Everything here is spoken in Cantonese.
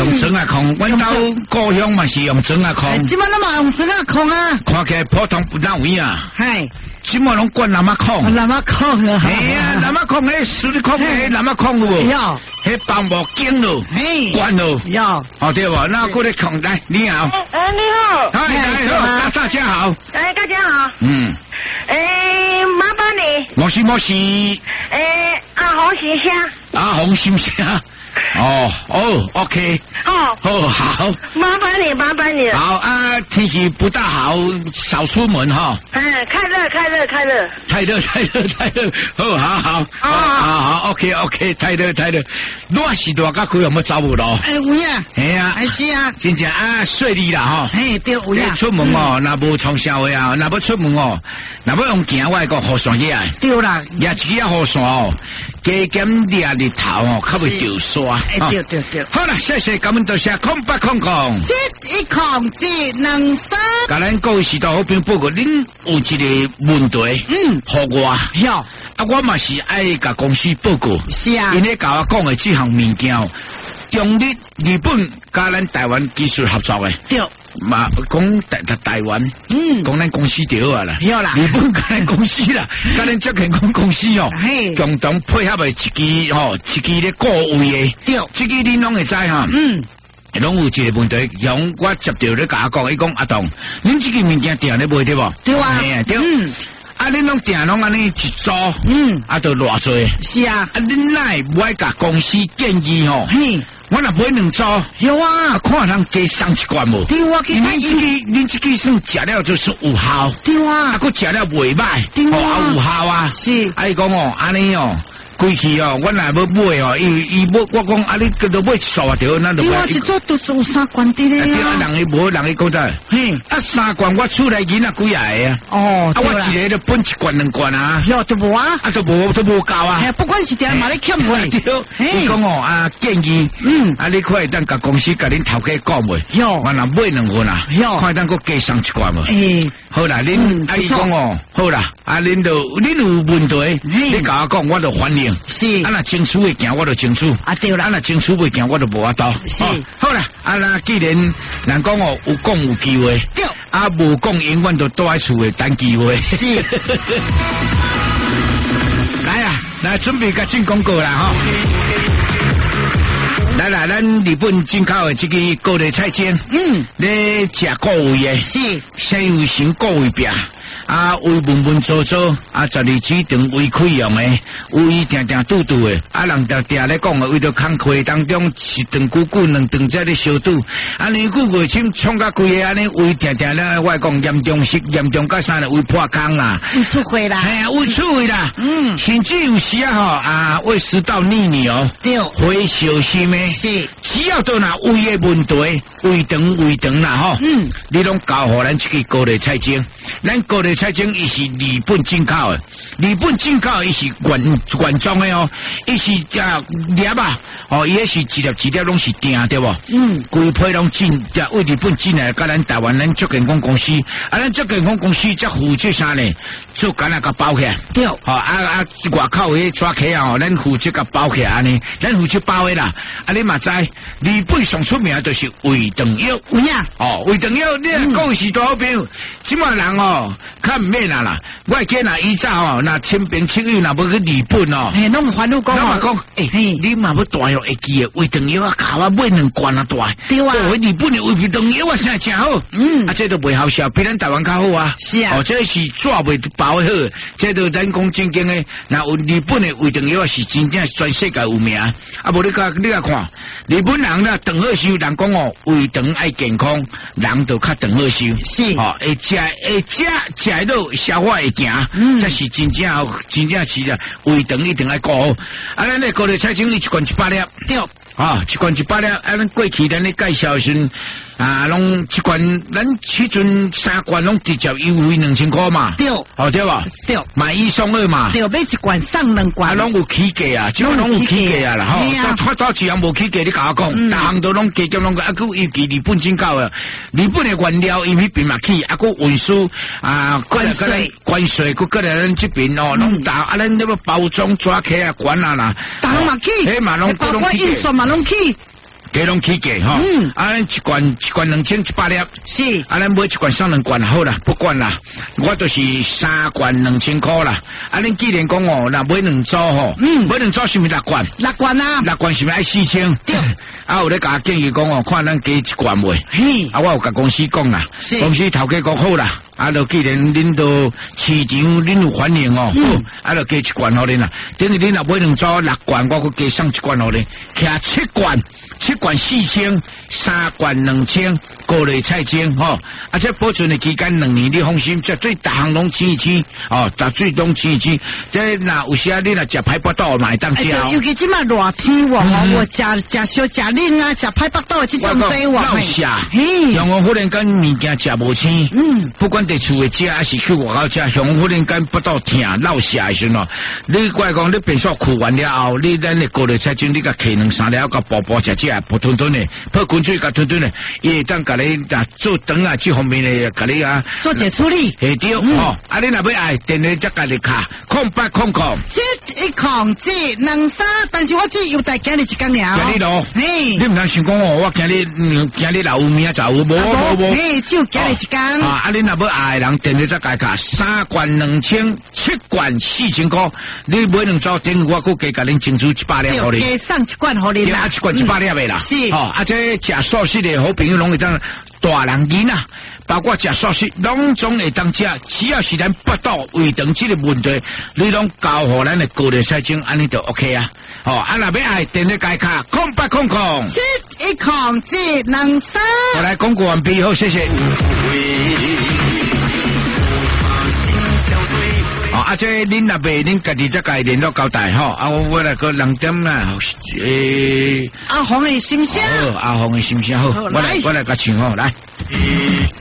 用装啊控，阮兜故乡嘛是用装啊控。 即摆拢嘛用装啊控啊。 看起来普通不哪有影。 系。 即摆拢管南马控。 南马控啊。 系啊，南马控迄实力控迄南马控有无？ 有。 迄帮无经咯，关咯。 有。 哦对无？那过来控来，你好。 你好。 嗨，好，大家好。 大家好。麻烦你。 莫西。 阿红先生。 阿红先生。OK。好。 麻烦你。 好啊，天气不大好，少出门哈。 开热。 太热。好 ，OK， 太热。热是热，甲开有冇走无咯？ 有呀。 系啊， 是啊。 真正啊，顺利啦哈。 对，有呀。 出门哦，若无从社会啊，若要出门哦，若要用行，我个雨伞起来。 对啦， 也一支雨伞哦，加减热日头哦，较袂掉沙。 对。 好啦，谢谢，感恩多谢，空八空空。 一空一两三。 甲咱各位时代好朋友报告，恁有一个问题，互我。 有。 啊，我嘛是爱甲公司报告。 是啊。 因咧甲我讲的这项物件，中日本甲咱台湾技术合作的。 对。 嘛，讲台湾，讲咱公司就好啦。 有啦。 日本甲咱公司啦，甲咱足健康公司哦，共同配合的一支咧个位的。 对。 这支恁拢会知哈。拢有一个问题，像我接到咧甲我讲，伊讲阿东，恁这个物件定咧卖对无？ 对啊。 对。啊，恁拢定拢安尼一组，啊，都偌济。 是啊。 啊，恁奈不爱甲公司建议吼？我若买两组。 有啊。 看人加送一罐无？ 对啊。 恁这个算食了就是有效。 对啊。 啊，佮食了袂歹。 对啊。 有效啊。 是。 啊，伊讲哦，安尼哦。规气哦，我若要买哦，伊我讲啊，你叫做买数啊，对，咱就买。 对啊，一组都是有3罐的咧。 对啊，人伊无，人伊讲在。啊，3罐我厝内囡仔几个啊？ 哦。 啊，我一个就分1罐2罐啊。 哟，都无啊。 啊，都无够啊。 不管是点嘛，你欠费。 对。伊讲哦，啊建议，啊你可以当甲公司甲恁头家讲袂？ 哟。 我若买2罐啊。 哟。 看当佮加送1罐无？好啦，恁啊伊讲哦，好啦，啊恁有问题，你甲我讲，我就反映。 是。 啊，若争取会行，我就争取。 啊对啦。 啊，若争取袂行，我就无法度。 是。 好啦，啊那既然人讲哦，有讲有机会。 对。 啊，无讲永远都待喺厝诶等机会。 是。 来啊，来准备甲进广告啦哈。来，咱日本进口的这个高丽菜精，咧食各位的， 是西味型各位饼，啊，胃闷闷糟糟，啊，12指肠胃溃疡的，胃定定肚肚的，啊，人定咧讲的，为着空气当中一顿久久两顿在咧消肚，啊，年久月深创甲规个安尼胃定定咧，我讲严重甲啥咧胃破空啦， 胃出血啦， 系啊，胃出血啦，甚至有时啊胃食道逆流哦， 对， 会小心的。 是， 只要到那胃的问题，胃肠啦吼，你拢交互咱这个高丽菜精，咱高丽菜精伊是日本进口的，日本进口伊是原装的哦，伊是粒啊，哦，伊也是一粒拢是定对不？规批拢进，为日本进来，甲咱台湾咱足健康公司，啊，咱足健康公司则负责啥呢？做干那个包起来， 对， 哦外口迄抓起啊，咱负责甲包起来安尼，咱负责包的啦，啊你嘛知，日本上出名就是胃肠药， 有影， 哦，胃肠药，你各位是多好朋友，即马人哦，较唔免啦，我见那以早哦，那清兵七友那要去日本哦， 拢烦恼讲， 拢嘛讲，你嘛要大药会记的，胃肠药啊，靠我买2罐啊大， 对啊， 日本的胃肠药啊，现在真好，啊，这都袂好笑，比咱台湾较好啊， 是啊， 哦，这是做袂包好，这都咱讲正经的，那有日本的胃肠药是真正全世界有名，啊，无你看，日本人啦，长好寿，人讲哦，胃肠爱健康，人就较长好寿， 是， 哦，会食到消化会行，这是真正是啊，胃肠一定爱顾好，啊，咱咧高丽菜精1罐100粒， 对。 啊，1罐100粒，啊，咱过去咱咧介绍时，啊，拢1罐，咱迄阵3罐拢直接优惠2000块嘛， 对， 哦对吧？ 对， 买1送2嘛， 对，买1罐送2罐， 啊，拢有起价啊，即个拢有起价啊啦，吼，多一样无起价，你甲我讲，逐项都拢加减拢个，啊，佮尤其日本进口的，日本的原料因迄边嘛起，啊，佮运输啊，关税，佮过来咱这边哦，拢打，啊，咱那个包装抓起啊，管啊啦， 打嘛起， 迄嘛拢包括运输嘛拢起。 加拢起价吼。咱一罐2100粒， 是。 咱买一罐送2罐好啦，不管啦，我都是3罐2000块啦。恁既然讲哦，那买2组吼，买2组是咪6罐 ？6罐啊 ，6罐是咪爱4000？对。有咧甲建议讲哦，看咱加1罐袂。 嘿。 我有甲公司讲啦，公司头家讲好啦。就既然恁都市场恁有反应哦，就加1罐互恁啦。等于恁若买2组6罐，我佮加送1罐互恁，徛7罐4000，3罐2000，高丽菜精吼。这保存的期间2年，你放心，绝对逐项拢清哦，逐水拢清。这若有时你若食排骨豆嘛会当食。 尤其即马热天喎，我食烧食冷啊，食排骨豆这种最旺的。像我忽然间物件食无清，不管伫厝诶食还是去外口食，像忽然间不到疼落下诶时阵，你怪讲你便所哭完了后，你咱的高丽菜精，你甲揢2-3粒，甲薄食，薄吞吞诶，泡滚水甲吞吞诶，伊会当甲你做肠啊这方面诶，甲你做解处理。 会对哦，你若要爱，电话则家己卡0800。 71023，但是我只有带今日1工了。 今日咯，你唔通想讲哦，我今日老有明仔有无？ 只有今日1工。 你若要爱人，电话则家卡3罐2000，7罐4000块。你买2组，等我佮加恁清楚100粒互你。 加送1罐互你啦。 1罐100粒的啦。 是。 这食素食的好朋友拢会当大人囡啊。包括食素食，拢总会当食，只要是咱腹肚胃肠这个问题，你拢交互咱的高丽菜精，安尼就 OK 啊。若要爱电话改卡0800。 71023。 我来广告完毕，好，谢谢。这恁若袂，恁家己则家联络交代吼。我来个2点啦。 阿红的心声。 好，阿红的心声好。我来甲唱吼，来。